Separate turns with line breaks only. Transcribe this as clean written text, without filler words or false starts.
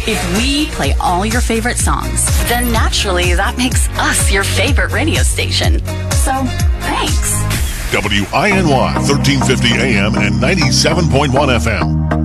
If we play all your favorite songs, then naturally that makes us your favorite radio station. So, thanks.
WINY 1350 AM and 97.1 FM.